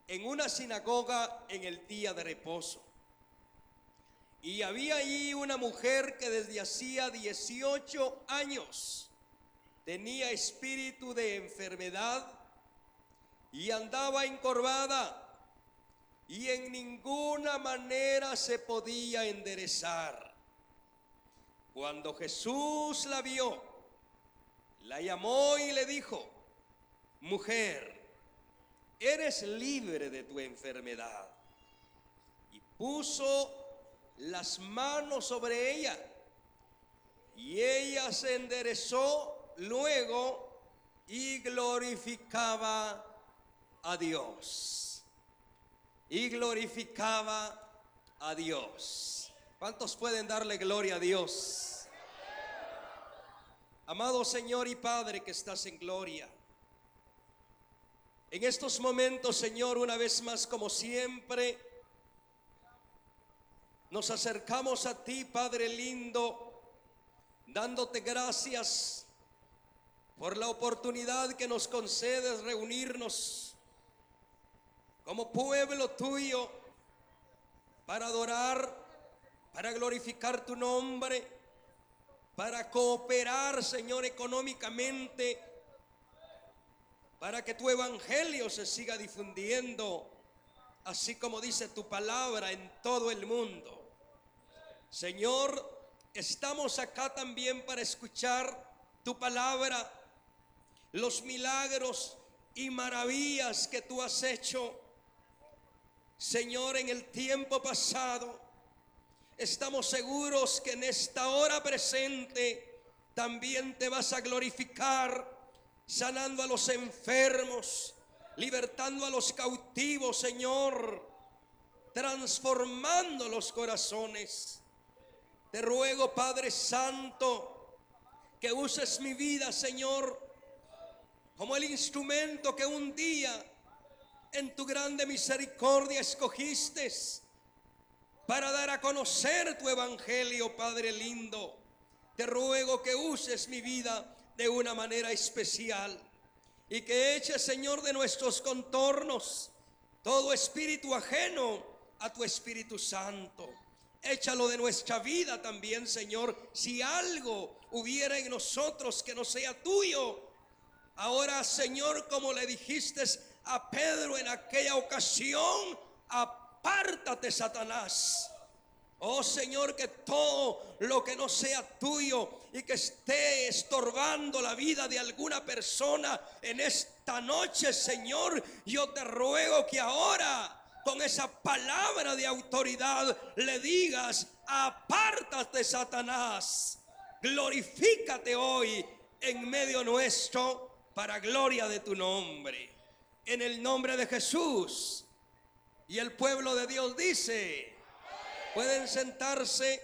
en una sinagoga en el día de reposo. Y había allí una mujer que desde hacía 18 años tenía espíritu de enfermedad y andaba encorvada y en ninguna manera se podía enderezar. Cuando Jesús la vio, la llamó y le dijo: mujer, eres libre de tu enfermedad. Y puso las manos sobre ella, y ella se enderezó luego y glorificaba a Dios. Y glorificaba a Dios. ¿Cuántos pueden darle gloria a Dios? Amado Señor y Padre que estás en gloria, en estos momentos, Señor, una vez más, como siempre, nos acercamos a ti, Padre lindo, dándote gracias por la oportunidad que nos concedes reunirnos como pueblo tuyo para adorar, para glorificar tu nombre, para cooperar, Señor, económicamente, para que tu evangelio se siga difundiendo, así como dice tu palabra, en todo el mundo. Señor, estamos acá también para escuchar tu palabra, los milagros y maravillas que tú has hecho, Señor, en el tiempo pasado. Estamos seguros que en esta hora presente también te vas a glorificar, sanando a los enfermos, libertando a los cautivos, Señor, transformando los corazones. Te ruego, Padre Santo, que uses mi vida, Señor, como el instrumento que un día en tu grande misericordia escogiste para dar a conocer tu evangelio, Padre lindo. Te ruego que uses mi vida de una manera especial y que eches, Señor, de nuestros contornos todo espíritu ajeno a tu Espíritu Santo. Échalo de nuestra vida también, Señor. Si algo hubiera en nosotros que no sea tuyo, ahora, Señor, como le dijiste a Pedro en aquella ocasión: apártate, Satanás. Oh Señor, que todo lo que no sea tuyo y que esté estorbando la vida de alguna persona en esta noche, Señor, yo te ruego que ahora, con esa palabra de autoridad, le digas: apártate, Satanás. Glorifícate hoy en medio nuestro, para gloria de tu nombre. En el nombre de Jesús. Y el pueblo de Dios dice: pueden sentarse,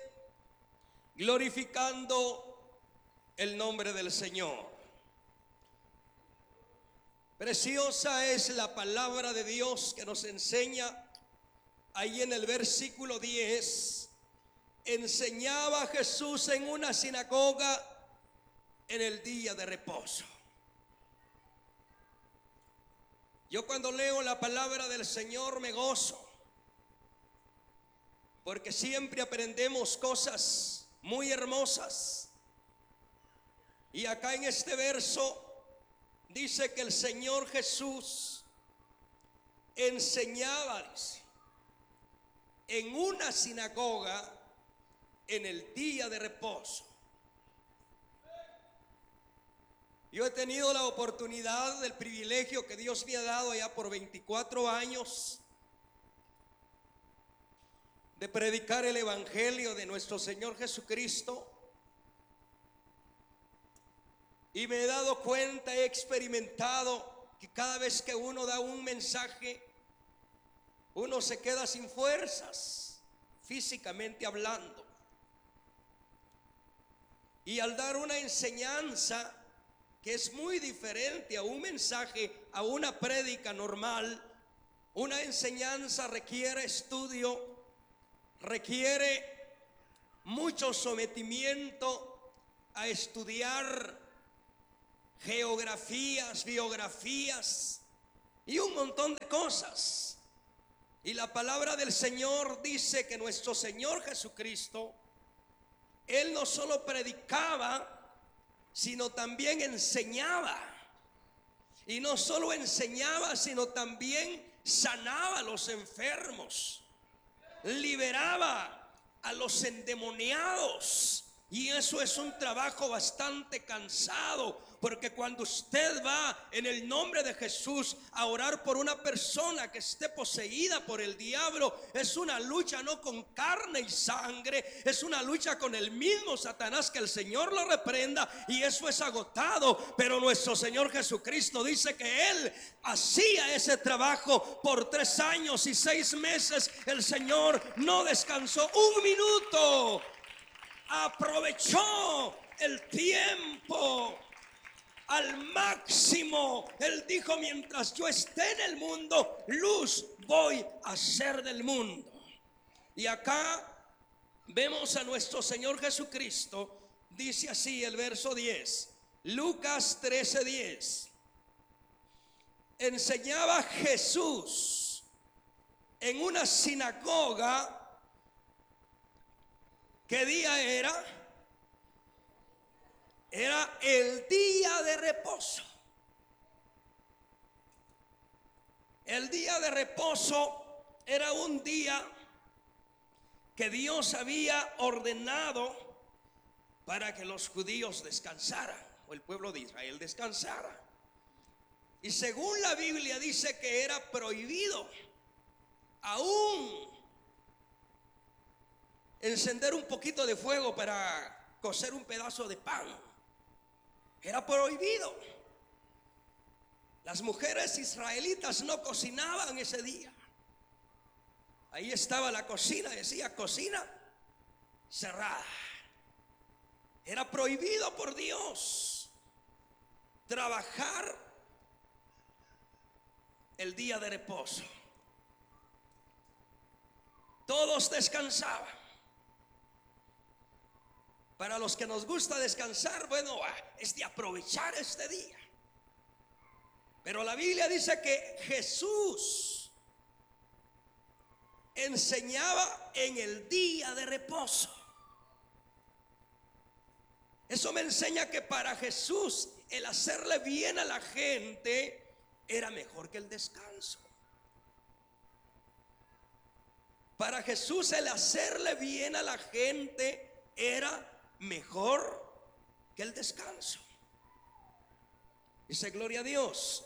glorificando el nombre del Señor. Preciosa es la palabra de Dios que nos enseña ahí en el versículo 10. Enseñaba Jesús en una sinagoga en el día de reposo. Yo cuando leo la palabra del Señor me gozo, porque siempre aprendemos cosas muy hermosas. Y acá en este verso dice que el Señor Jesús enseñaba, dice, en una sinagoga en el día de reposo. Yo he tenido la oportunidad, el privilegio que Dios me ha dado ya por 24 años de predicar el evangelio de nuestro Señor Jesucristo. Y me he dado cuenta, he experimentado que cada vez que uno da un mensaje, uno se queda sin fuerzas, físicamente hablando. Y al dar una enseñanza que es muy diferente a un mensaje, a una prédica normal, una enseñanza requiere estudio, requiere mucho sometimiento a estudiar geografías, biografías y un montón de cosas. Y la palabra del Señor dice que nuestro Señor Jesucristo, Él no solo predicaba, sino también enseñaba. Y no solo enseñaba, sino también sanaba a los enfermos, liberaba a los endemoniados. Y eso es un trabajo bastante cansado, porque cuando usted va en el nombre de Jesús a orar por una persona que esté poseída por el diablo, es una lucha no con carne y sangre, es una lucha con el mismo Satanás, que el Señor lo reprenda, y eso es agotado. Pero nuestro Señor Jesucristo dice que Él hacía ese trabajo por 3 años y 6 meses. El Señor no descansó un minuto, aprovechó el tiempo al máximo. Él dijo: mientras yo esté en el mundo, luz voy a ser del mundo. Y acá vemos a nuestro Señor Jesucristo. Dice así el verso 10, Lucas 13:10. Enseñaba Jesús en una sinagoga. ¿Qué día era? Era el día de reposo. El día de reposo era un día que Dios había ordenado para que los judíos descansaran, o el pueblo de Israel descansara. Y según la Biblia dice que era prohibido aún encender un poquito de fuego para cocer un pedazo de pan. Era prohibido. Las mujeres israelitas no cocinaban ese día. Ahí estaba la cocina, decía cocina cerrada. Era prohibido por Dios trabajar el día de reposo. Todos descansaban. Para los que nos gusta descansar, bueno, es de aprovechar este día. Pero la Biblia dice que Jesús enseñaba en el día de reposo. Eso me enseña que para Jesús el hacerle bien a la gente era mejor que el descanso. Para Jesús el hacerle bien a la gente era mejor que el descanso. Dice gloria a Dios.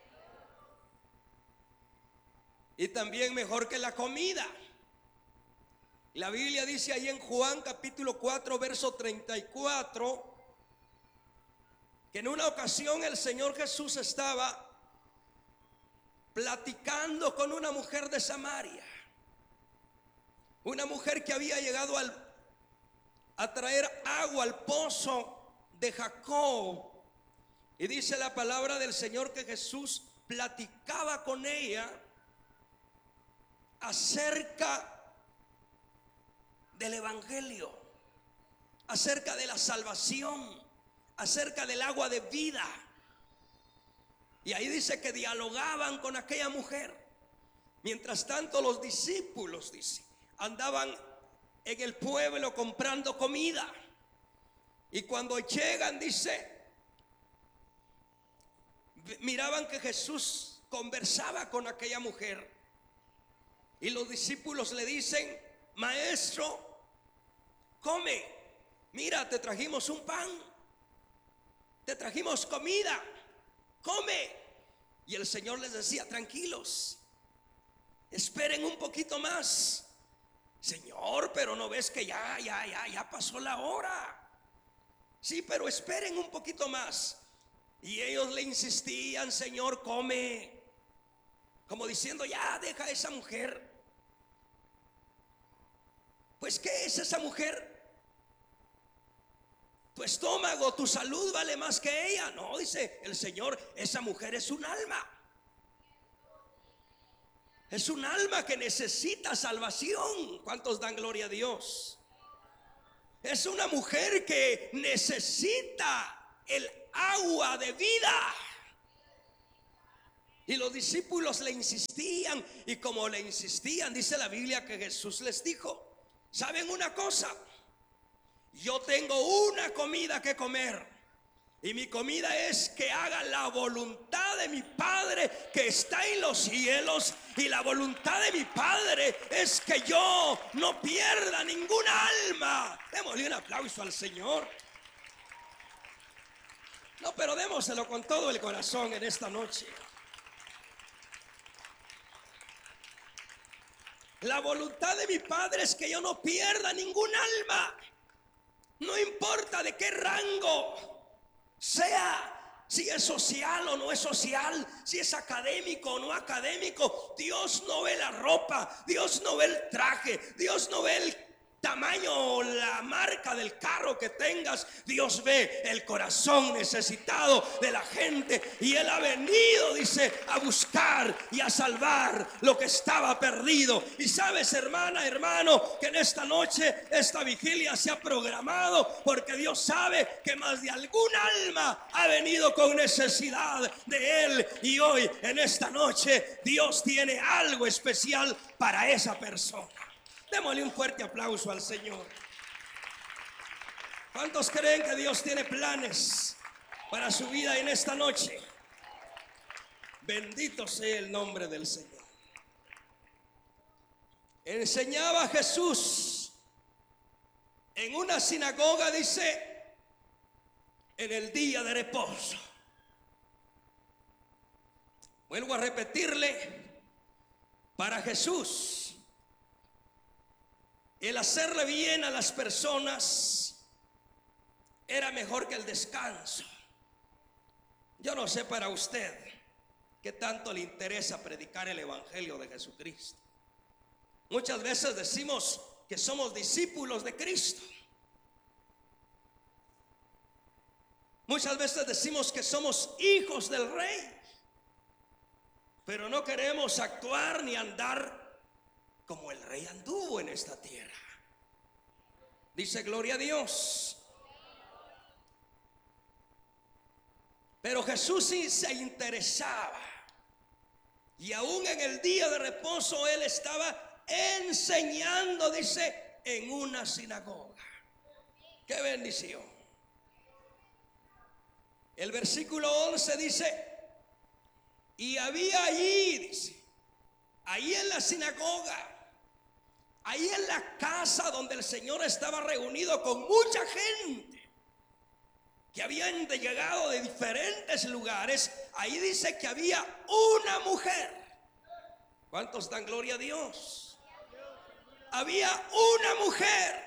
Y también mejor que la comida. La Biblia dice ahí en Juan capítulo 4 verso 34 que en una ocasión el Señor Jesús estaba platicando con una mujer de Samaria, una mujer que había llegado a traer agua al pozo de Jacob. Y dice la palabra del Señor que Jesús platicaba con ella acerca del evangelio, acerca de la salvación, acerca del agua de vida. Y ahí dice que dialogaban con aquella mujer. Mientras tanto los discípulos, dice, andaban en el pueblo comprando comida. Y cuando llegan, dice, miraban que Jesús conversaba con aquella mujer. Y los discípulos le dicen: maestro, come, mira, te trajimos un pan, te trajimos comida, come. Y el Señor les decía: tranquilos, esperen un poquito más. Señor, pero no ves que ya pasó la hora. Sí, pero esperen un poquito más. Y ellos le insistían: Señor, come, como diciendo: ya deja a esa mujer. Pues ¿qué es esa mujer? Tu estómago, tu salud vale más que ella. No, dice el Señor, esa mujer es un alma. Es un alma que necesita salvación. ¿Cuántos dan gloria a Dios? Es una mujer que necesita el agua de vida. Y los discípulos le insistían, y como le insistían, dice la Biblia que Jesús les dijo: ¿saben una cosa? Yo tengo una comida que comer, y mi comida es que haga la voluntad de mi Padre que está en los cielos. Y la voluntad de mi Padre es que yo no pierda ninguna alma. Démosle un aplauso al Señor. No, pero démoselo con todo el corazón en esta noche. La voluntad de mi Padre es que yo no pierda ningún alma. No importa de qué rango sea, si es social o no es social, si es académico o no académico. Dios no ve la ropa, Dios no ve el traje, Dios no ve el tamaño o la marca del carro que tengas. Dios ve el corazón necesitado de la gente, y Él ha venido, dice, a buscar y a salvar lo que estaba perdido. Y sabes, hermana, hermano, que en esta noche esta vigilia se ha programado porque Dios sabe que más de algún alma ha venido con necesidad de Él, y hoy en esta noche Dios tiene algo especial para esa persona. Démosle un fuerte aplauso al Señor. ¿Cuántos creen que Dios tiene planes para su vida en esta noche? Bendito sea el nombre del Señor. Enseñaba Jesús en una sinagoga, dice, en el día de reposo. Vuelvo a repetirle, para Jesús, el hacerle bien a las personas era mejor que el descanso. Yo no sé para usted qué tanto le interesa predicar el evangelio de Jesucristo. Muchas veces decimos que somos discípulos de Cristo. Muchas veces decimos que somos hijos del Rey, pero no queremos actuar ni andar como el Rey anduvo en esta tierra. Dice gloria a Dios. Pero Jesús sí se interesaba, y aún en el día de reposo Él estaba enseñando, dice, en una sinagoga. ¡Qué bendición! El versículo 11 dice: y había allí, dice, ahí en la sinagoga, ahí en la casa donde el Señor estaba reunido con mucha gente que habían llegado de diferentes lugares, ahí dice que había una mujer. ¿Cuántos dan gloria a Dios? Había una mujer.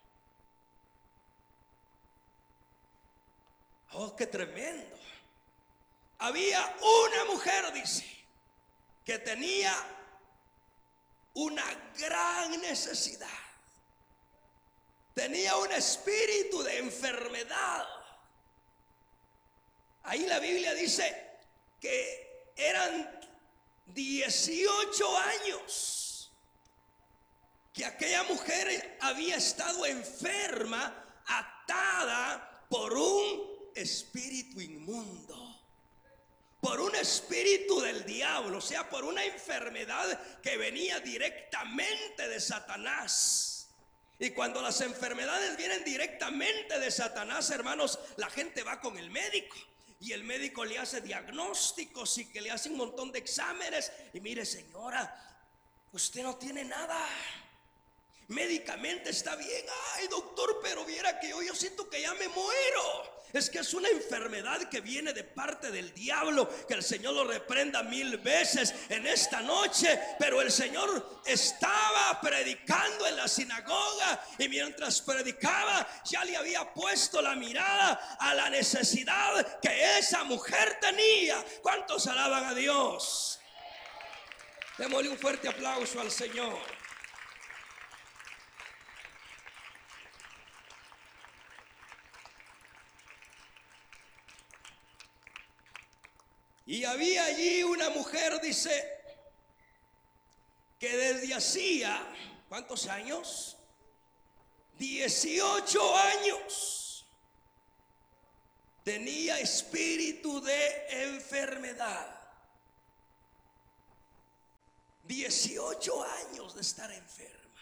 Oh, qué tremendo. Había una mujer, dice, que tenía una gran necesidad. Tenía un espíritu de enfermedad. Ahí la Biblia dice que eran 18 años que aquella mujer había estado enferma, atada por un espíritu inmundo, por un espíritu del diablo, o sea, por una enfermedad que venía directamente de Satanás. Y cuando las enfermedades vienen directamente de Satanás, hermanos, la gente va con el médico, y el médico le hace diagnósticos y que le hace un montón de exámenes. Y mire, señora, usted no tiene nada, médicamente está bien. Ay, doctor, pero viera que yo siento que ya me muero. Es que es una enfermedad que viene de parte del diablo. Que el Señor lo reprenda 1000 veces en esta noche. Pero el Señor estaba predicando en la sinagoga, y mientras predicaba ya le había puesto la mirada a la necesidad que esa mujer tenía. ¿Cuántos alaban a Dios? Démosle un fuerte aplauso al Señor. Y había allí una mujer, dice, que desde hacía, ¿cuántos años? 18 años. Tenía espíritu de enfermedad. 18 años de estar enferma,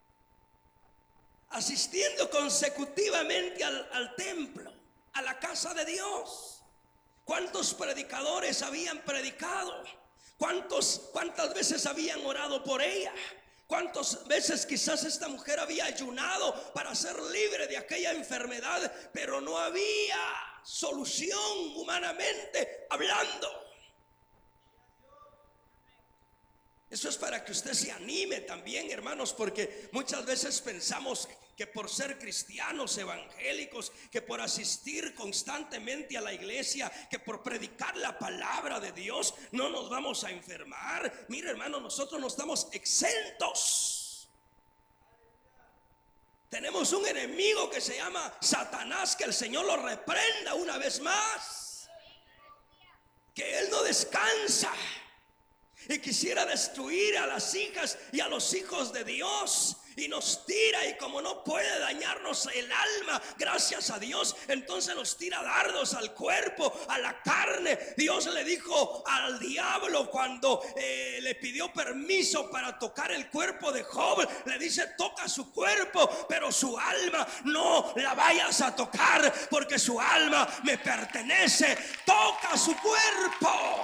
asistiendo consecutivamente al templo, a la casa de Dios. ¿Cuántos predicadores habían predicado? ¿Cuántas veces habían orado por ella? ¿Cuántas veces quizás esta mujer había ayunado para ser libre de aquella enfermedad? Pero no había solución humanamente hablando. Eso es para que usted se anime también, hermanos, porque muchas veces pensamos que por ser cristianos evangélicos, que por asistir constantemente a la iglesia, que por predicar la palabra de Dios no nos vamos a enfermar. Mire, hermano, nosotros no estamos exentos. Tenemos un enemigo que se llama Satanás, que el Señor lo reprenda una vez más, que él no descansa y quisiera destruir a las hijas y a los hijos de Dios, y nos tira, y como no puede dañarnos el alma, gracias a Dios, entonces nos tira dardos al cuerpo, a la carne. Dios le dijo al diablo cuando le pidió permiso para tocar el cuerpo de Job, le dice: toca su cuerpo, pero su alma no la vayas a tocar, porque su alma me pertenece. Toca su cuerpo.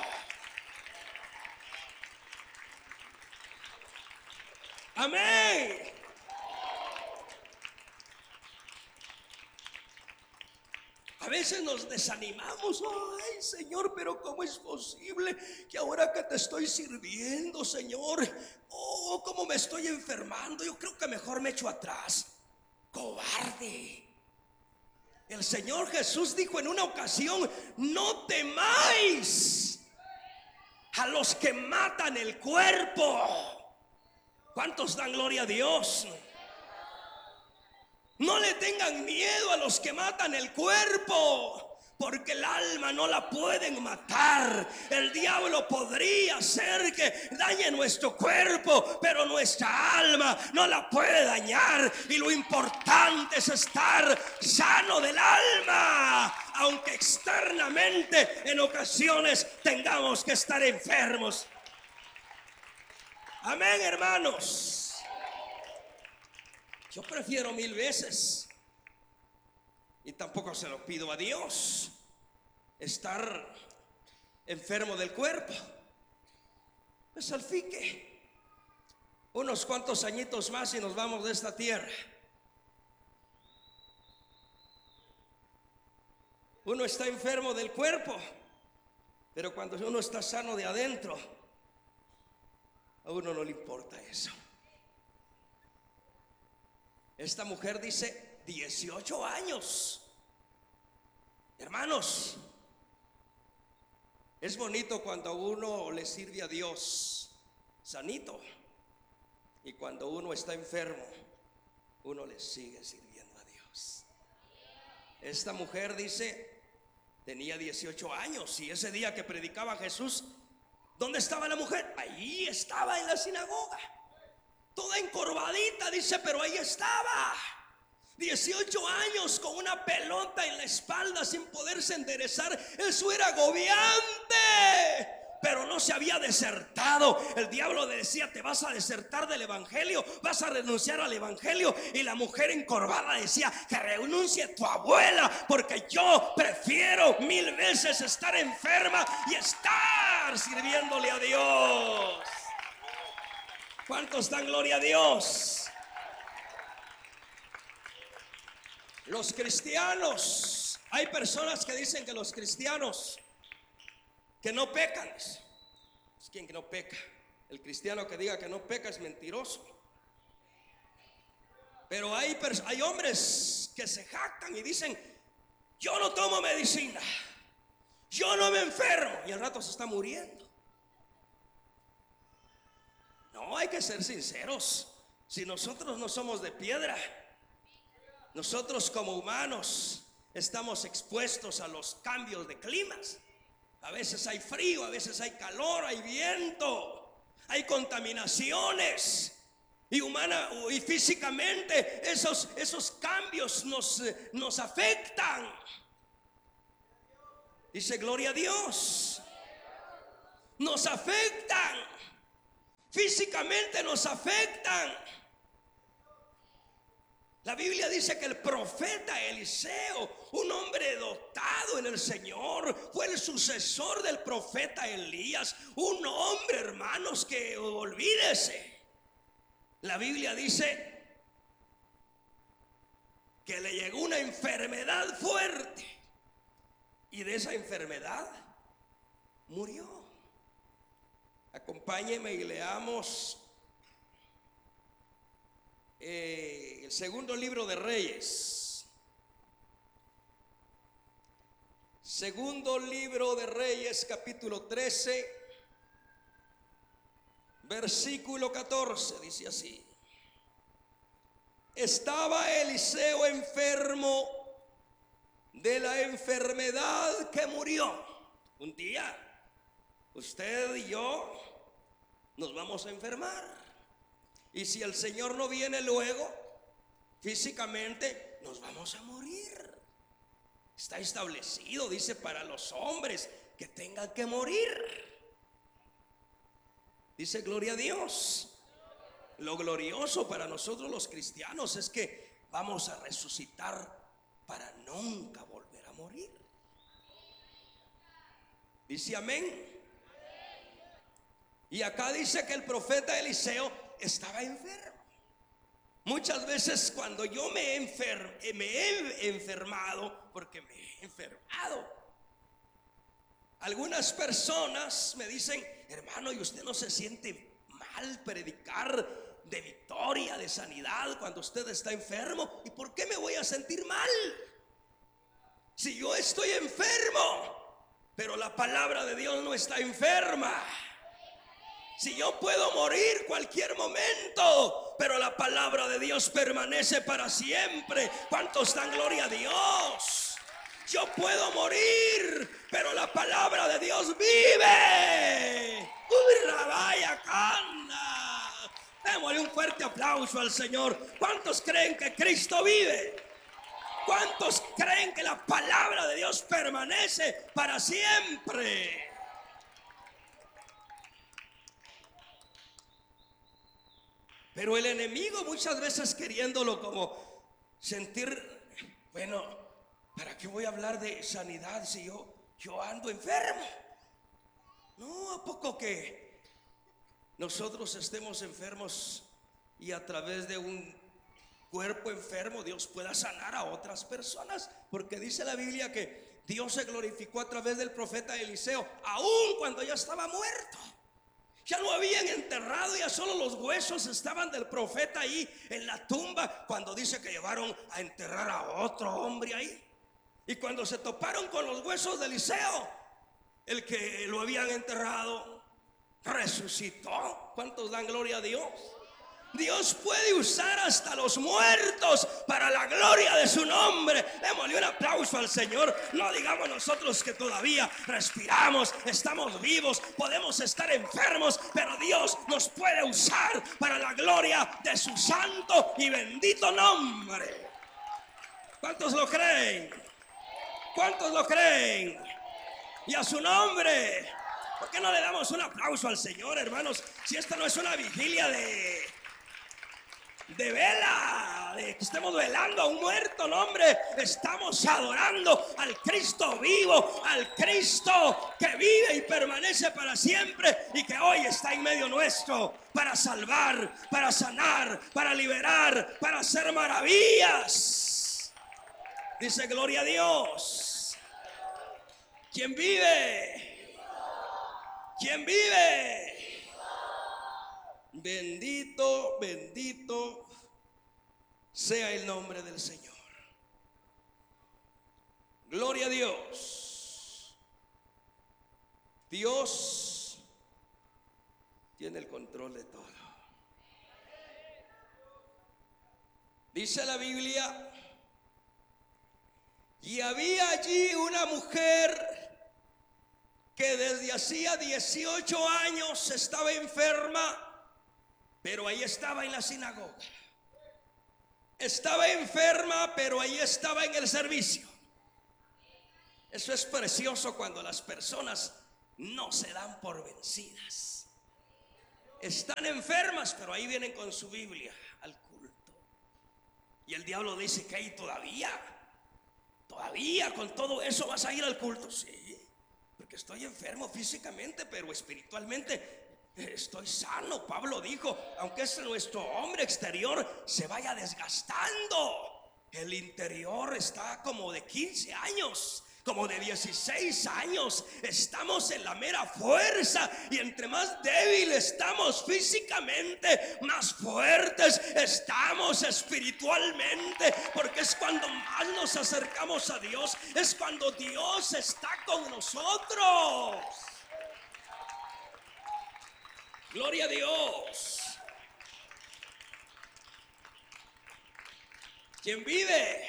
Amén. A veces nos desanimamos. Ay, Señor, pero ¿cómo es posible que ahora que te estoy sirviendo, Señor, cómo me estoy enfermando? Yo creo que mejor me echo atrás. Cobarde. El Señor Jesús dijo en una ocasión: no temáis a los que matan el cuerpo. ¿Cuántos dan gloria a Dios? No le tengan miedo a los que matan el cuerpo, porque el alma no la pueden matar. El diablo podría hacer que dañe nuestro cuerpo, pero nuestra alma no la puede dañar. Y lo importante es estar sano del alma, aunque externamente en ocasiones tengamos que estar enfermos. Amén, hermanos. Yo prefiero 1000 veces, y tampoco se lo pido a Dios, estar enfermo del cuerpo. Pues al fique, unos cuantos añitos más y nos vamos de esta tierra. Uno está enfermo del cuerpo, pero cuando uno está sano de adentro, a uno no le importa eso. Esta mujer dice 18 años. Hermanos, es bonito cuando uno le sirve a Dios sanito, y cuando uno está enfermo, uno le sigue sirviendo a Dios. Esta mujer dice, tenía 18 años, y ese día que predicaba Jesús, ¿dónde estaba la mujer? Ahí estaba en la sinagoga, toda encorvadita, dice, pero ahí estaba. 18 años con una pelota en la espalda sin poderse enderezar. Eso era agobiante, pero no se había desertado. El diablo le decía: te vas a desertar del evangelio, vas a renunciar al evangelio. Y la mujer encorvada decía: que renuncie tu abuela, porque yo prefiero 1000 veces estar enferma y estar sirviéndole a Dios. ¿Cuántos dan gloria a Dios? Los cristianos, hay personas que dicen que los cristianos que no pecan, es quien que no peca. El cristiano que diga que no peca es mentiroso. Pero hay hombres que se jactan y dicen: yo no tomo medicina, yo no me enfermo, y al rato se está muriendo. No, hay que ser sinceros. Si nosotros no somos de piedra, nosotros como humanos estamos expuestos a los cambios de climas. A veces hay frío, a veces hay calor, hay viento, hay contaminaciones. Y físicamente esos cambios nos afectan. Dice: gloria a Dios. Nos afectan. físicamente nos afectan. La Biblia dice que el profeta Eliseo, un hombre dotado en el Señor, fue el sucesor del profeta Elías. Un hombre, hermanos, que olvídese. La Biblia dice que le llegó una enfermedad fuerte y de esa enfermedad murió. Acompáñeme y leamos el segundo libro de Reyes. Segundo libro de Reyes, capítulo 13, versículo 14, dice así: estaba Eliseo enfermo de la enfermedad que murió. Un día usted y yo nos vamos a enfermar. Y si el Señor no viene luego, físicamente nos vamos a morir. Está establecido, dice, para los hombres que tengan que morir. Dice, gloria a Dios. Lo glorioso para nosotros los cristianos es que vamos a resucitar para nunca volver a morir. Dice amén. Y acá dice que el profeta Eliseo estaba enfermo. Muchas veces cuando yo me he enfermado, porque me he enfermado, algunas personas me dicen, hermano, ¿y usted no se siente mal predicar de victoria, de sanidad cuando usted está enfermo? ¿Y por qué me voy a sentir mal si yo estoy enfermo? Pero la palabra de Dios no está enferma. Si yo puedo morir cualquier momento, pero la palabra de Dios permanece para siempre. ¿Cuántos dan gloria a Dios? Yo puedo morir, pero la palabra de Dios vive. ¡Uy, rabaya cana! Démosle un fuerte aplauso al Señor. ¿Cuántos creen que Cristo vive? ¿Cuántos creen que la palabra de Dios permanece para siempre? Pero el enemigo muchas veces queriéndolo como sentir, bueno, ¿para qué voy a hablar de sanidad si yo ando enfermo? No, ¿a poco que nosotros estemos enfermos y a través de un cuerpo enfermo Dios pueda sanar a otras personas? Porque dice la Biblia que Dios se glorificó a través del profeta Eliseo, aun cuando ya estaba muerto. Ya lo habían enterrado, ya solo los huesos estaban del profeta ahí en la tumba, cuando dice que llevaron a enterrar a otro hombre ahí. Y cuando se toparon con los huesos de Eliseo, el que lo habían enterrado resucitó. ¿Cuántos dan gloria a Dios? Dios puede usar hasta los muertos para la gloria de su nombre. Démosle un aplauso al Señor. No digamos nosotros que todavía respiramos, estamos vivos, podemos estar enfermos, pero Dios nos puede usar para la gloria de su santo y bendito nombre. ¿Cuántos lo creen? ¿Cuántos lo creen? Y a su nombre. ¿Por qué no le damos un aplauso al Señor, hermanos? Si esta no es una vigilia de vela, de que estemos velando a un muerto, no, hombre, estamos adorando al Cristo vivo, al Cristo que vive y permanece para siempre y que hoy está en medio nuestro para salvar, para sanar, para liberar, para hacer maravillas. Dice gloria a Dios. ¿Quién vive? ¿Quién vive? Bendito, bendito sea el nombre del Señor. Gloria a Dios. Dios tiene el control de todo. Dice la Biblia, y había allí una mujer que desde hacía 18 años estaba enferma. Pero ahí estaba en la sinagoga. Estaba enferma, pero ahí estaba en el servicio. Eso es precioso cuando las personas no se dan por vencidas. están enfermas, pero ahí vienen con su Biblia al culto. Y el diablo dice que todavía con todo eso vas a ir al culto. Sí, porque estoy enfermo físicamente, pero espiritualmente estoy sano. Pablo dijo, aunque nuestro hombre exterior se vaya desgastando, el interior está como de 15 años, como de 16 años. Estamos en la mera fuerza, y entre más débiles estamos físicamente, más fuertes estamos espiritualmente, porque es cuando más nos acercamos a Dios, es cuando Dios está con nosotros. Gloria a Dios. ¿Quién vive?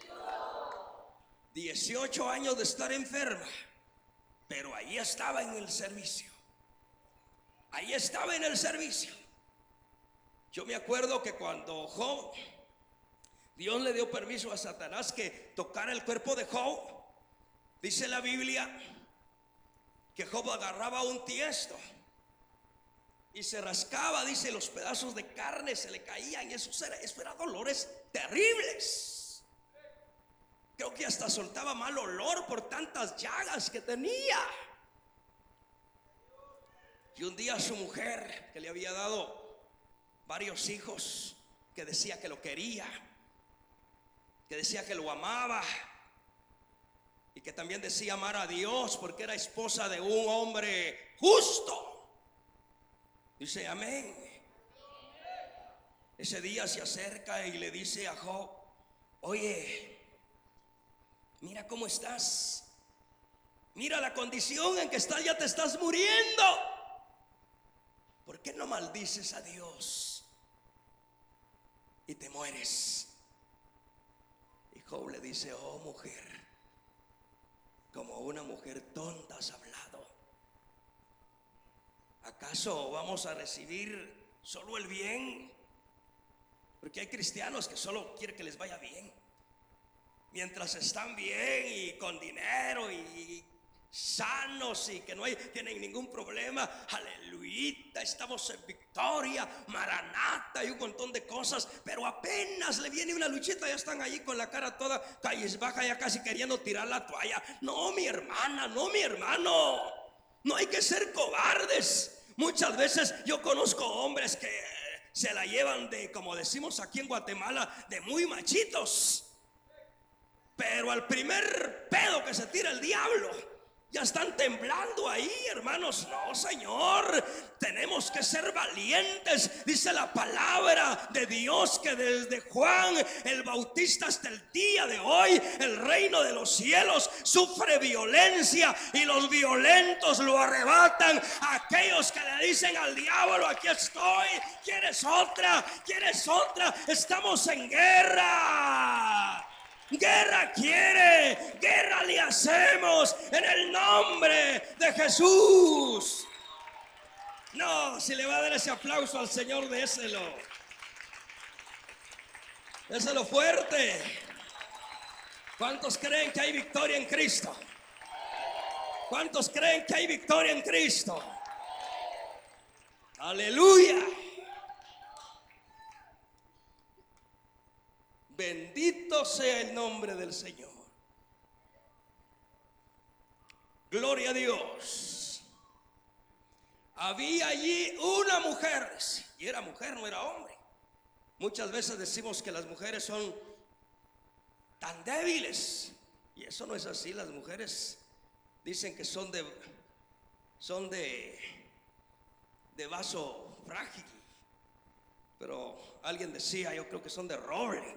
18 años de estar enferma, pero ahí estaba en el servicio. Ahí estaba en el servicio. Yo me acuerdo que cuando Job, Dios le dio permiso a Satanás que tocara el cuerpo de Job, dice la Biblia que Job agarraba un tiesto y se rascaba, dice, los pedazos de carne se le caían, y eso era dolores terribles. Creo que hasta soltaba mal olor por tantas llagas que tenía. Y un día su mujer, que le había dado varios hijos, que decía que lo quería, que decía que lo amaba, y que también decía amar a Dios porque era esposa de un hombre justo, dice amén. Ese día se acerca y le dice a Job, oye, mira cómo estás, mira la condición en que estás, ya te estás muriendo. ¿Por qué no maldices a Dios y te mueres? Y Job le dice, oh mujer, como una mujer tonta has hablado. ¿Acaso vamos a recibir solo el bien? Porque hay cristianos que solo quieren que les vaya bien. Mientras están bien y con dinero y sanos y que no tienen ningún problema, aleluya, estamos en victoria, maranata y un montón de cosas. Pero apenas le viene una luchita, ya están ahí con la cara toda cabizbaja, ya casi queriendo tirar la toalla. No, mi hermana, no, mi hermano, no hay que ser cobardes. Muchas veces yo conozco hombres que se la llevan de, como decimos aquí en Guatemala, de muy machitos. Pero al primer pedo que se tira el diablo, ya están temblando ahí, hermanos. No, Señor, tenemos que ser valientes. Dice la palabra de Dios que desde Juan el Bautista hasta el día de hoy, el reino de los cielos sufre violencia, y los violentos lo arrebatan. Aquellos que le dicen al diablo, aquí estoy, ¿quieres otra? ¿Quieres otra? Estamos en guerra. Guerra quiere, guerra le hacemos en el nombre de Jesús. No, si le va a dar ese aplauso al Señor, déselo. Déselo fuerte. ¿Cuántos creen que hay victoria en Cristo? ¿Cuántos creen que hay victoria en Cristo? Aleluya. Bendito sea el nombre del Señor. Gloria a Dios. Había allí una mujer, y era mujer, no era hombre. Muchas veces decimos que las mujeres son tan débiles, y eso no es así. Las mujeres dicen que son de vaso frágil, pero alguien decía, yo creo que son de roble.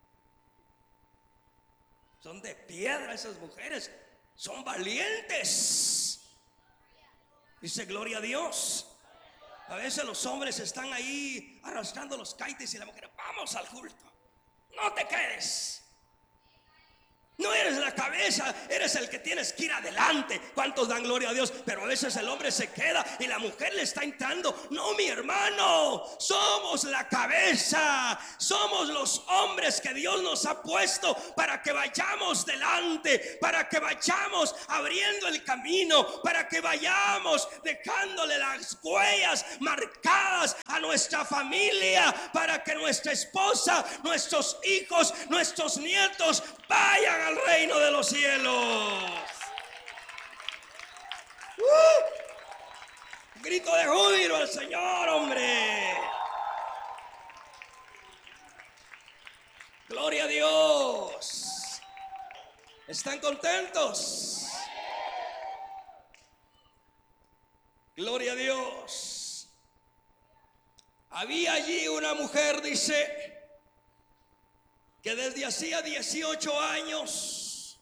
Son de piedra esas mujeres, son valientes. Dice gloria a Dios. A veces los hombres están ahí arrastrando los caites y la mujer, vamos al culto, no te quedes. No eres la cabeza, eres el que tienes que ir adelante. ¿Cuántos dan gloria a Dios? Pero a veces el hombre se queda y la mujer le está entrando. No, mi hermano, somos la cabeza. Somos los hombres que Dios nos ha puesto para que vayamos delante, para que vayamos abriendo el camino, para que vayamos dejándole las huellas marcadas a nuestra familia, para que nuestra esposa, nuestros hijos, nuestros nietos vayan al reino de los cielos. Grito de júbilo al Señor, hombre. Gloria a Dios. ¿Están contentos? Gloria a Dios. Había allí una mujer, dice, que desde hacía 18 años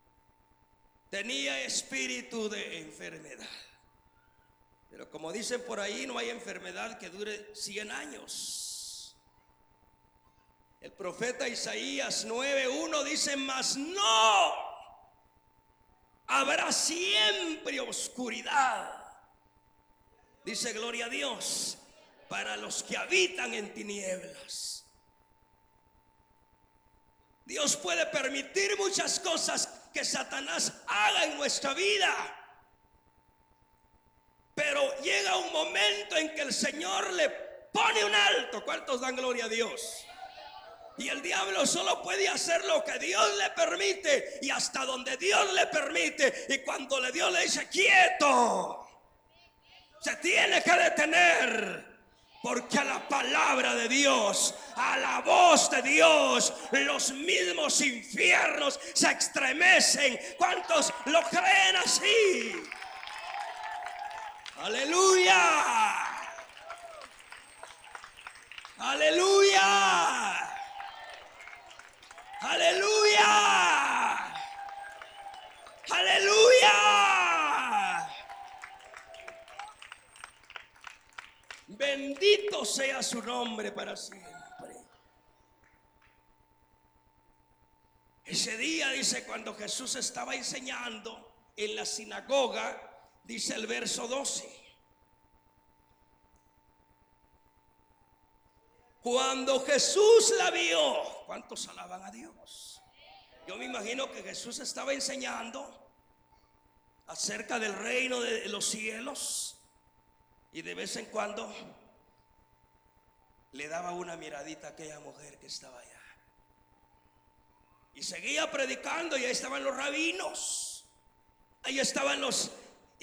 tenía espíritu de enfermedad. Pero como dicen por ahí, no hay enfermedad que dure 100 años. El profeta Isaías 9:1 dice: mas no habrá siempre oscuridad, dice, gloria a Dios, para los que habitan en tinieblas. Dios puede permitir muchas cosas que Satanás haga en nuestra vida, pero llega un momento en que el Señor le pone un alto. ¿Cuántos dan gloria a Dios? Y el diablo solo puede hacer lo que Dios le permite y hasta donde Dios le permite. Y cuando Dios le dice quieto, se tiene que detener. Porque a la palabra de Dios, a la voz de Dios, los mismos infiernos se estremecen. ¿Cuántos lo creen así? Aleluya. Aleluya. Aleluya. Aleluya. Bendito sea su nombre para siempre. Ese día, dice, cuando Jesús estaba enseñando en la sinagoga, dice el verso 12: cuando Jesús la vio. ¿Cuántos alaban a Dios? Yo me imagino que Jesús estaba enseñando acerca del reino de los cielos. Y de vez en cuando le daba una miradita a aquella mujer que estaba allá. Y seguía predicando, y ahí estaban los rabinos, ahí estaban los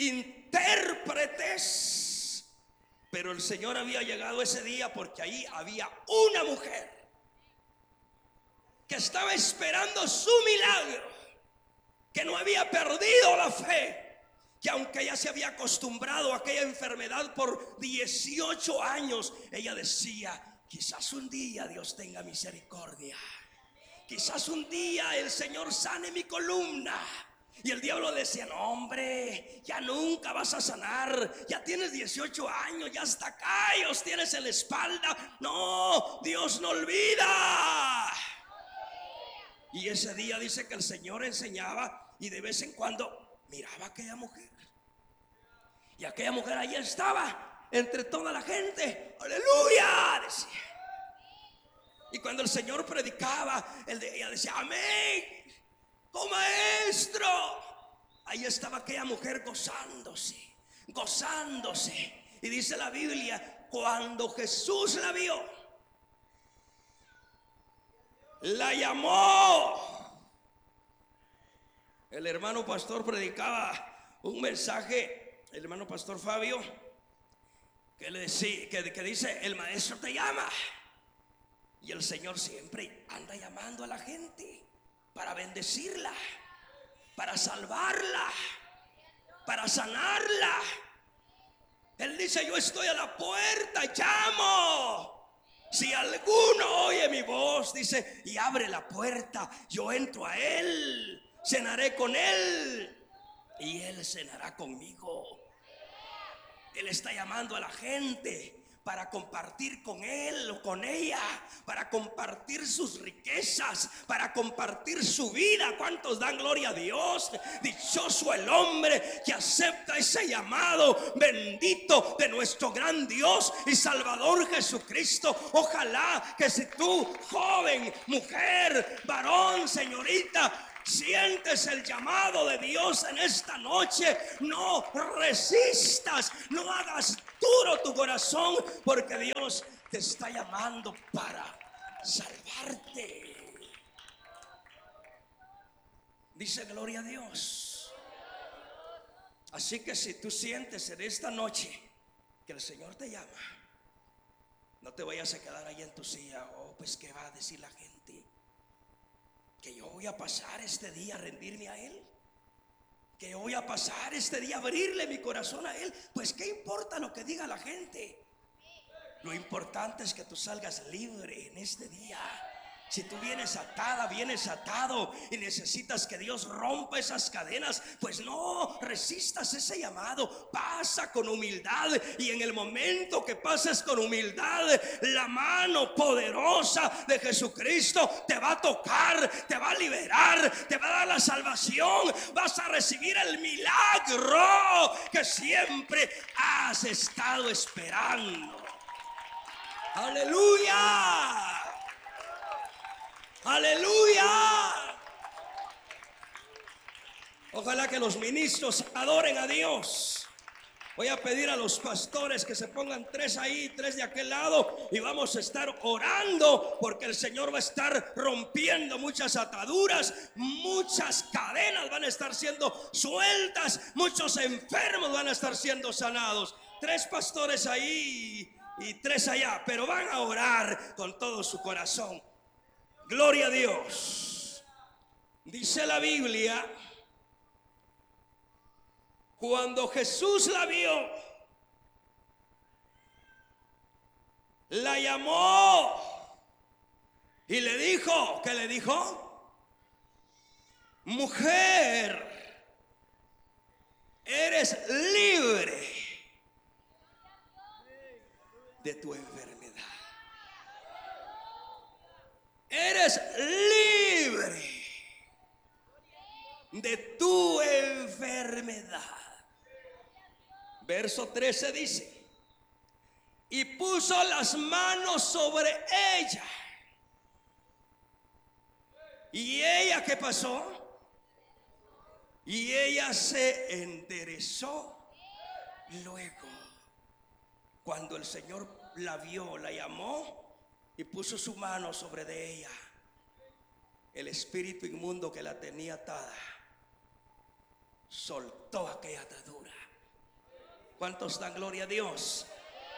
intérpretes. Pero el Señor había llegado ese día porque ahí había una mujer que estaba esperando su milagro, que no había perdido la fe, que aunque ella se había acostumbrado a aquella enfermedad por 18 años, ella decía: quizás un día Dios tenga misericordia, quizás un día el Señor sane mi columna. Y el diablo decía: no, hombre, ya nunca vas a sanar, ya tienes 18 años, ya hasta callos tienes en la espalda. No, Dios no olvida. Y ese día dice que el Señor enseñaba, y de vez en cuando miraba a aquella mujer, y aquella mujer ahí estaba entre toda la gente. Aleluya, decía. Y cuando el Señor predicaba, ella decía: amén, oh maestro. Ahí estaba aquella mujer gozándose, gozándose. Y dice la Biblia, cuando Jesús la vio, la llamó. El hermano pastor predicaba un mensaje, el hermano pastor Fabio, que le decía, que dice: el maestro te llama. Y el Señor siempre anda llamando a la gente para bendecirla, para salvarla, para sanarla. Él dice: yo estoy a la puerta, llamo. Si alguno oye mi voz, dice, y abre la puerta, yo entro a él, cenaré con él y él cenará conmigo. Él está llamando a la gente para compartir con él o con ella, para compartir sus riquezas, para compartir su vida. ¿Cuántos dan gloria a Dios? Dichoso el hombre que acepta ese llamado bendito de nuestro gran Dios y Salvador Jesucristo. Ojalá que si tú, joven, mujer, varón, señorita, sientes el llamado de Dios en esta noche, no resistas, no hagas duro tu corazón, porque Dios te está llamando para salvarte. Dice gloria a Dios. Así que si tú sientes en esta noche que el Señor te llama, no te vayas a quedar ahí en tu silla. Oh, pues ¿qué va a decir la gente? Que yo voy a pasar este día a rendirme a Él, que yo voy a pasar este día a abrirle mi corazón a Él. Pues qué importa lo que diga la gente. Lo importante es que tú salgas libre en este día. Si tú vienes atada, vienes atado y necesitas que Dios rompa esas cadenas, pues no resistas ese llamado. Pasa con humildad, y en el momento que pases con humildad, la mano poderosa de Jesucristo te va a tocar, te va a liberar, te va a dar la salvación. Vas a recibir el milagro que siempre has estado esperando. Aleluya. Aleluya. Ojalá que los ministros adoren a Dios. Voy a pedir a los pastores que se pongan 3 ahí, 3 de aquel lado, y vamos a estar orando, porque el Señor va a estar rompiendo muchas ataduras, muchas cadenas van a estar siendo sueltas, muchos enfermos van a estar siendo sanados. 3 pastores ahí y 3 allá, pero van a orar con todo su corazón. Gloria a Dios. Dice la Biblia, cuando Jesús la vio, la llamó y le dijo, ¿qué le dijo? Mujer, eres libre de tu enfermedad. Eres libre de tu enfermedad. Verso 13 dice: y puso las manos sobre ella. ¿Y ella qué pasó? Y ella se enderezó. Luego, cuando el Señor la vio, la llamó y puso su mano sobre de ella, el espíritu inmundo que la tenía atada soltó aquella atadura. ¿Cuántos dan gloria a Dios?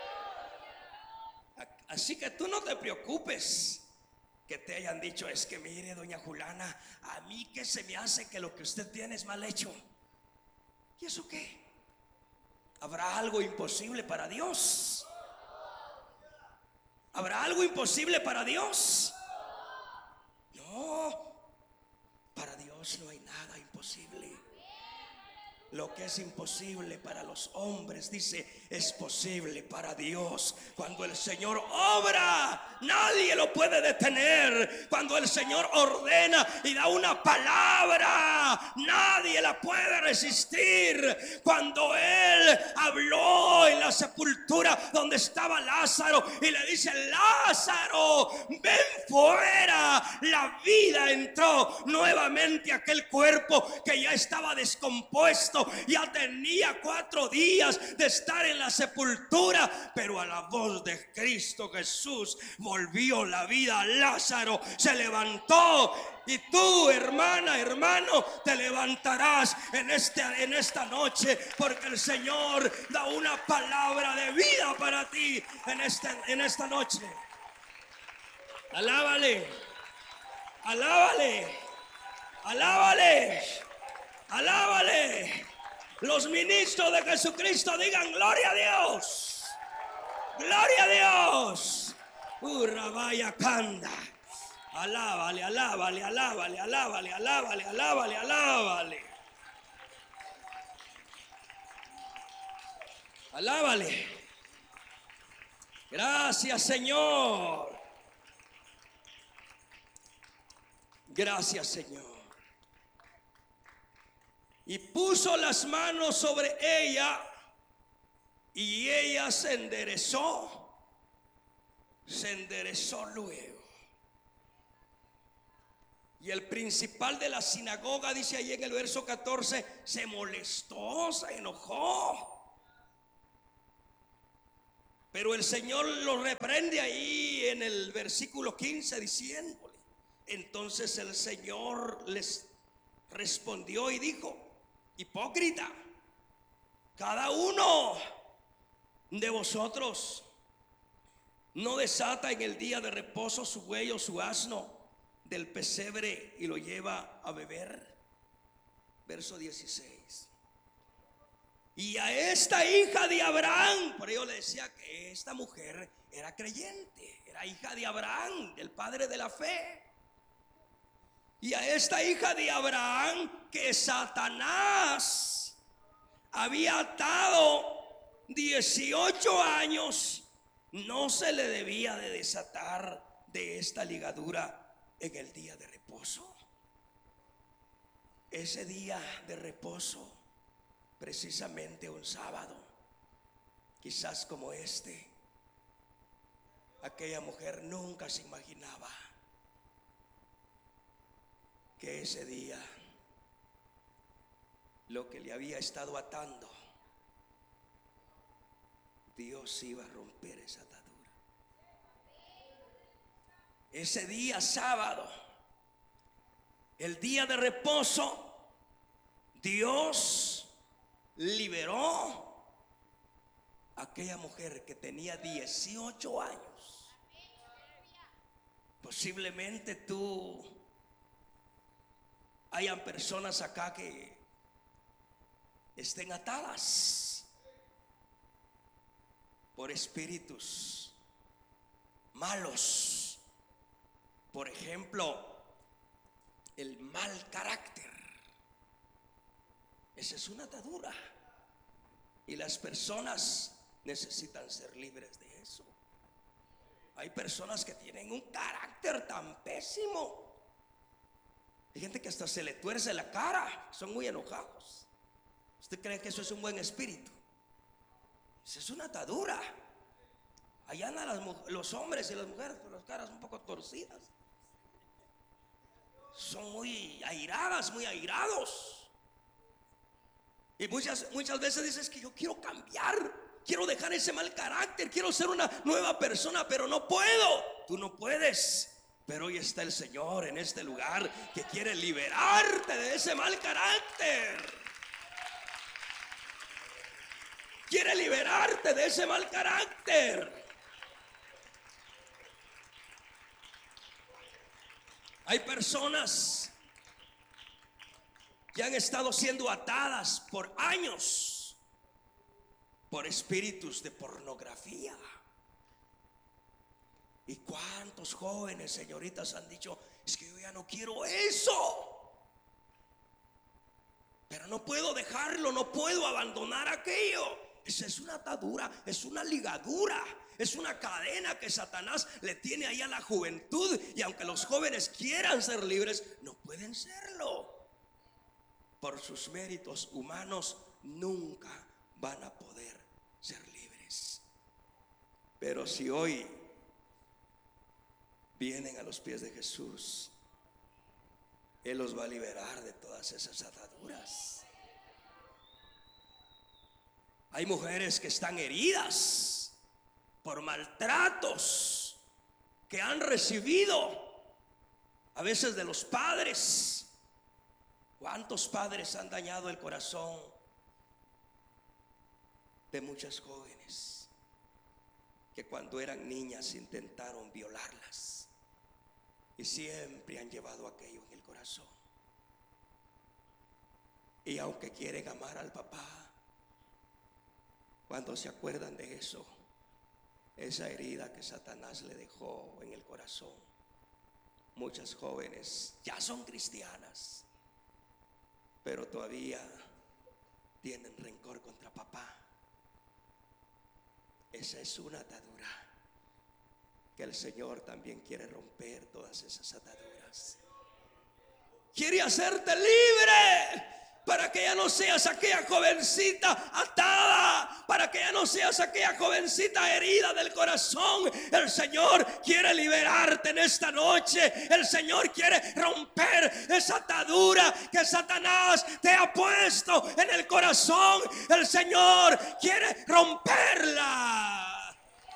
Así que tú no te preocupes que te hayan dicho: es que mire, doña Julana, a mí que se me hace que lo que usted tiene es mal hecho. ¿Y eso qué? ¿Habrá algo imposible para Dios? ¿Habrá algo imposible para Dios? No, para Dios no hay nada imposible. Lo que es imposible para los hombres, dice, es posible para Dios. Cuando el Señor obra, nadie lo puede detener. Cuando el Señor ordena y da una palabra, nadie la puede resistir. Cuando Él habló en la sepultura donde estaba Lázaro y le dice: Lázaro, ven fuera, la vida entró nuevamente a aquel cuerpo que ya estaba descompuesto. Ya tenía 4 días de estar en la sepultura, pero a la voz de Cristo Jesús volvió la vida. Lázaro se levantó, y tú, hermana, hermano, te levantarás en esta noche, porque el Señor da una palabra de vida para ti en esta noche. Alábale, alábale, alábale, alábale. Los ministros de Jesucristo digan: gloria a Dios, gloria a Dios. Rabaya Kanda. Alábale, alábale, alábale, alábale, alábale, alábale, alábale. Alábale. Gracias, Señor. Gracias, Señor. Y puso las manos sobre ella y ella se enderezó luego. Y el principal de la sinagoga, dice ahí en el verso 14, se molestó, se enojó. Pero el Señor lo reprende ahí en el versículo 15 diciéndole. Entonces el Señor les respondió y dijo: hipócrita, cada uno de vosotros no desata en el día de reposo su buey o su asno del pesebre y lo lleva a beber. Verso 16. Y a esta hija de Abraham, por ello le decía que esta mujer era creyente, era hija de Abraham, el padre de la fe. Y a esta hija de Abraham que Satanás había atado 18 años, no se le debía de desatar de esta ligadura en el día de reposo. Ese día de reposo, precisamente un sábado, quizás como este, aquella mujer nunca se imaginaba que ese día lo que le había estado atando, Dios iba a romper esa atadura. Ese día sábado, el día de reposo, Dios liberó a aquella mujer que tenía 18 años. Posiblemente hayan personas acá que estén atadas por espíritus malos. Por ejemplo, el mal carácter. Esa es una atadura. Y las personas necesitan ser libres de eso. Hay personas que tienen un carácter tan pésimo. Hay gente que hasta se le tuerce la cara, son muy enojados. ¿Usted cree que eso es un buen espíritu? Eso es una atadura. Allá andan los hombres y las mujeres con las caras un poco torcidas. Son muy airadas, muy airados. Y muchas veces dices que yo quiero cambiar, quiero dejar ese mal carácter, quiero ser una nueva persona, pero no puedo. Tú no puedes. Pero hoy está el Señor en este lugar que quiere liberarte de ese mal carácter. Quiere liberarte de ese mal carácter. Hay personas que han estado siendo atadas por años por espíritus de pornografía. ¿Y cuántos jóvenes, señoritas, han dicho: es que yo ya no quiero eso, pero no puedo dejarlo, no puedo abandonar aquello? Esa es una atadura, es una ligadura, es una cadena que Satanás le tiene ahí a la juventud. Y aunque los jóvenes quieran ser libres, no pueden serlo. Por sus méritos humanos nunca van a poder ser libres. Pero si hoy vienen a los pies de Jesús, Él los va a liberar de todas esas ataduras. Hay mujeres que están heridas por maltratos que han recibido a veces de los padres. ¿Cuántos padres han dañado el corazón de muchas jóvenes que cuando eran niñas intentaron violarlas y siempre han llevado aquello en el corazón? Y aunque quieren amar al papá, cuando se acuerdan de eso, esa herida que Satanás le dejó en el corazón, muchas jóvenes ya son cristianas, pero todavía tienen rencor contra papá. Esa es una atadura. que el Señor también quiere romper todas esas ataduras. Quiere hacerte libre para que ya no seas aquella jovencita atada, para que ya no seas aquella jovencita herida del corazón. El Señor quiere liberarte en esta noche. El Señor quiere romper esa atadura que Satanás te ha puesto en el corazón. El Señor quiere romperla.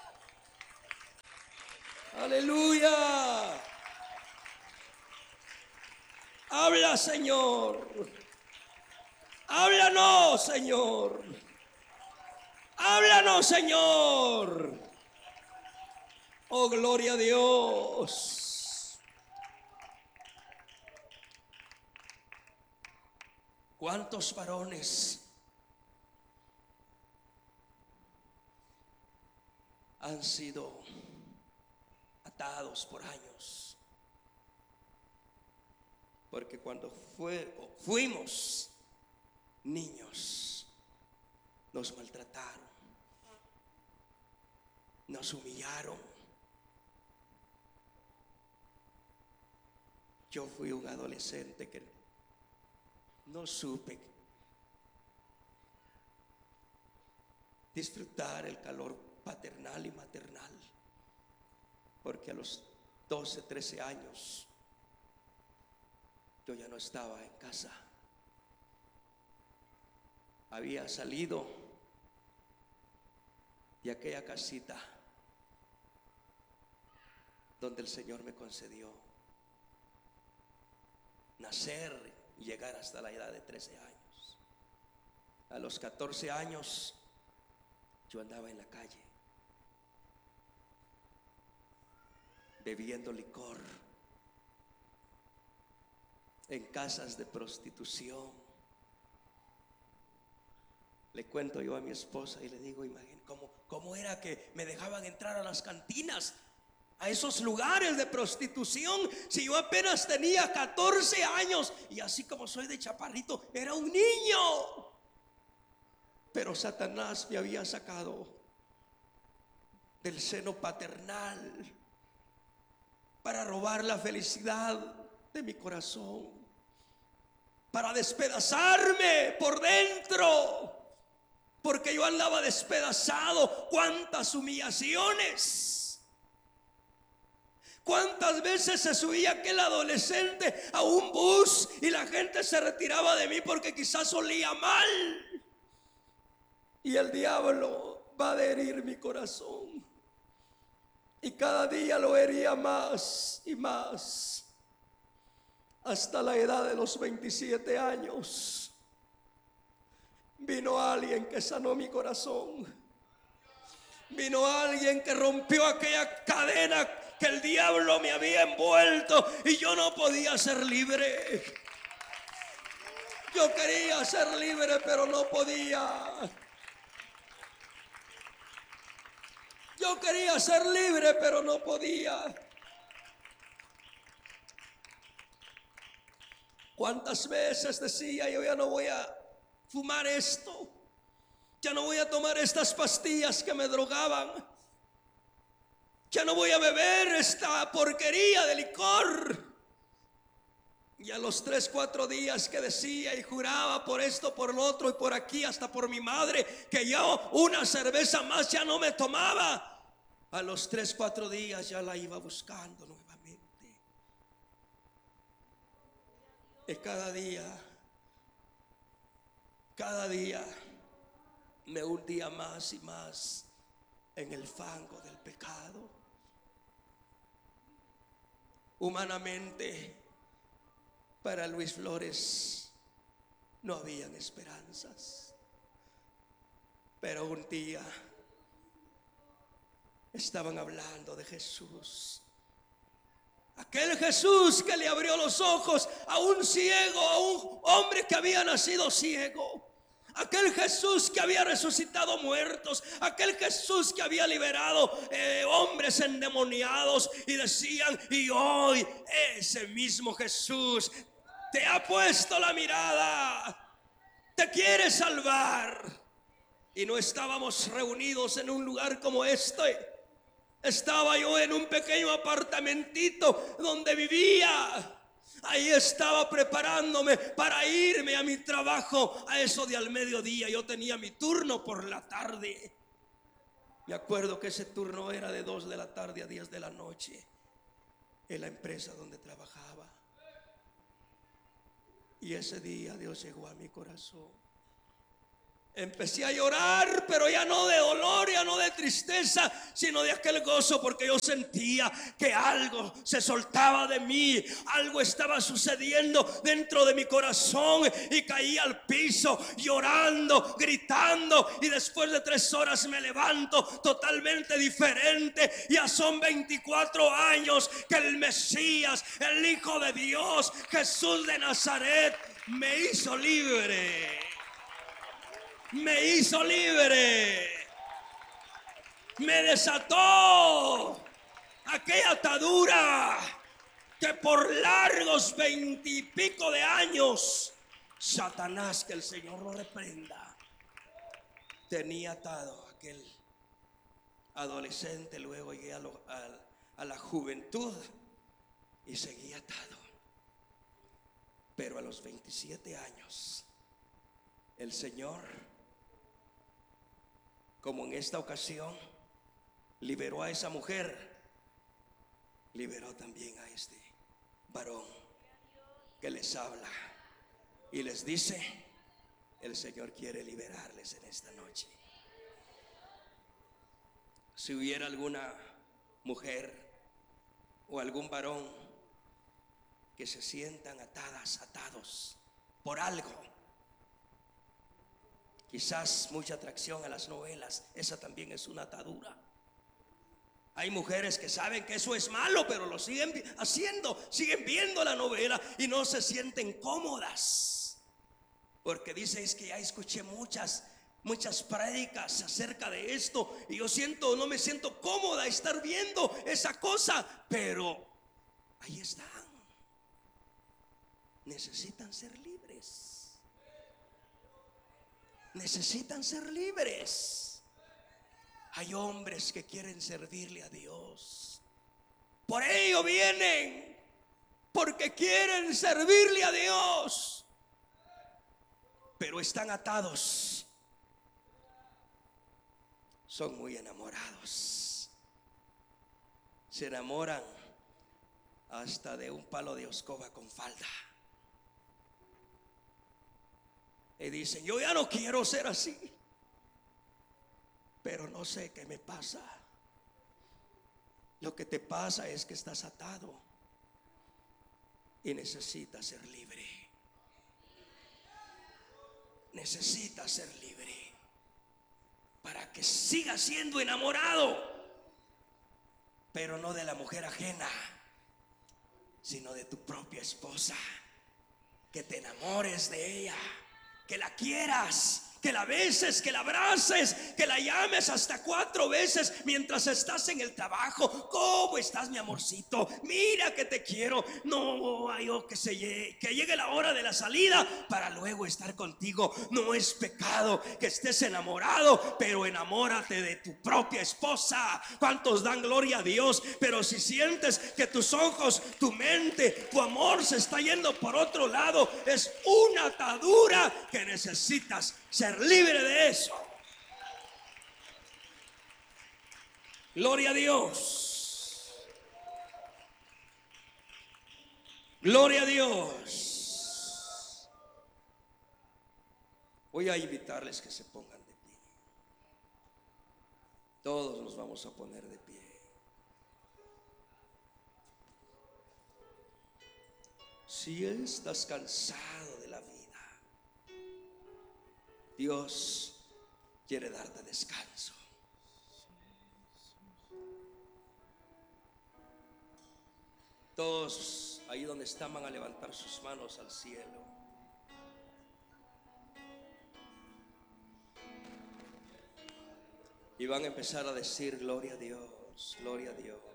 Aleluya. Habla, Señor. Háblanos, Señor. Háblanos, Señor. Oh, gloria a Dios. ¿Cuántos varones han sido atados por años? Porque cuando fuimos niños, nos maltrataron, nos humillaron. Yo fui un adolescente que no supe disfrutar el calor paternal y maternal, porque a los 12, 13 años yo ya no estaba en casa. Había salido de aquella casita donde el Señor me concedió nacer y llegar hasta la edad de 13 años. A los 14 años yo andaba en la calle bebiendo licor en casas de prostitución. Le cuento yo a mi esposa y le digo, imagínate cómo era que me dejaban entrar a las cantinas, a esos lugares de prostitución, si yo apenas tenía 14 años y así como soy de chaparrito, era un niño. Pero Satanás me había sacado del seno paternal para robar la felicidad de mi corazón, para despedazarme por dentro. Porque yo andaba despedazado. Cuántas humillaciones. Cuántas veces se subía aquel adolescente a un bus y la gente se retiraba de mí porque quizás olía mal. Y el diablo va a herir mi corazón. Y cada día lo hería más y más. Hasta la edad de los 27 años. Vino alguien que sanó mi corazón. Vino alguien que rompió aquella cadena que el diablo me había envuelto y yo no podía ser libre. Yo quería ser libre, pero no podía. Yo quería ser libre, pero no podía. ¿Cuántas veces decía yo ya no voy a fumar esto? Ya no voy a tomar estas pastillas que me drogaban. Ya no voy a beber esta porquería de licor. Y a los 3, 4 días que decía y juraba por esto, por lo otro y por aquí, hasta por mi madre, que yo una cerveza más ya no me tomaba. A los 3, 4 días ya la iba buscando nuevamente. Y cada día me hundía más y más en el fango del pecado. Humanamente, para Luis Flores no habían esperanzas. Pero un día estaban hablando de Jesús. Aquel Jesús que le abrió los ojos a un ciego, a un hombre que había nacido ciego. Aquel Jesús que había resucitado muertos. Aquel Jesús que había liberado hombres endemoniados. Y decían, y hoy ese mismo Jesús te ha puesto la mirada, te quiere salvar. Y no estábamos reunidos en un lugar como este Estaba yo en un pequeño apartamentito donde vivía. Ahí estaba preparándome para irme a mi trabajo a eso de al mediodía. Yo tenía mi turno por la tarde. Me acuerdo que ese turno era de 2 de la tarde a 10 de la noche en la empresa donde trabajaba. Y ese día Dios llegó a mi corazón. Empecé a llorar, pero ya no de dolor, ya no de tristeza, sino de aquel gozo, porque yo sentía que algo se soltaba de mí, algo estaba sucediendo dentro de mi corazón, y caí al piso llorando, gritando, y después de 3 horas me levanto totalmente diferente. Ya son 24 años que el Mesías, el Hijo de Dios, Jesús de Nazaret, me hizo libre. Me hizo libre, me desató aquella atadura que por largos 20 y pico de años Satanás, que el Señor lo reprenda, tenía atado. Aquel adolescente, luego llegué a la juventud y seguí atado. Pero a los 27 años el Señor, como en esta ocasión liberó a esa mujer, liberó también a este varón que les habla y les dice: el Señor quiere liberarles en esta noche. Si hubiera alguna mujer o algún varón que se sientan atados por algo, quizás mucha atracción a las novelas, esa también es una atadura. Hay mujeres que saben que eso es malo, pero lo siguen haciendo, siguen viendo la novela y no se sienten cómodas, porque dicen: es que ya escuché muchas prédicas acerca de esto y yo no me siento cómoda estar viendo esa cosa. Pero ahí están, necesitan ser libres. Necesitan ser libres. Hay hombres que quieren servirle a Dios. Por ello vienen, porque quieren servirle a Dios, pero están atados. Son muy enamorados. Se enamoran hasta de un palo de escoba con falda. Y dicen: yo ya no quiero ser así, pero no sé qué me pasa. Lo que te pasa es que estás atado y necesitas ser libre. Necesitas ser libre para que sigas siendo enamorado, pero no de la mujer ajena, sino de tu propia esposa. Que te enamores de ella, que la quieras, que la beses, que la abraces, que la llames hasta 4 veces mientras estás en el trabajo. ¿Cómo estás, mi amorcito? Mira que te quiero. No hay que llegue la hora de la salida para luego estar contigo. No es pecado que estés enamorado, pero enamórate de tu propia esposa. ¿Cuántos dan gloria a Dios? Pero si sientes que tus ojos, tu mente, tu amor se está yendo por otro lado, es una atadura que necesitas ser libre de eso. Gloria a Dios. Gloria a Dios. Voy a invitarles que se pongan de pie. Todos nos vamos a poner de pie. Si estás cansado de la vida, Dios quiere darte descanso. Todos ahí donde están van a levantar sus manos al cielo. Y van a empezar a decir: gloria a Dios, gloria a Dios.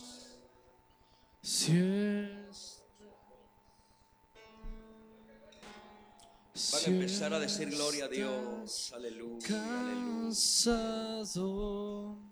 Van a empezar a decir: gloria a Dios, aleluya, aleluya.